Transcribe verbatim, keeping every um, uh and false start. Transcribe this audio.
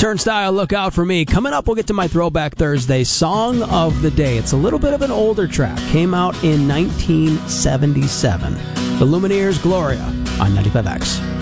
Turnstile, look out for me. Coming up, we'll get to my Throwback Thursday song of the day. It's a little bit of an older track. Came out in nineteen seventy-seven. The Lumineers, Gloria, on ninety-five X.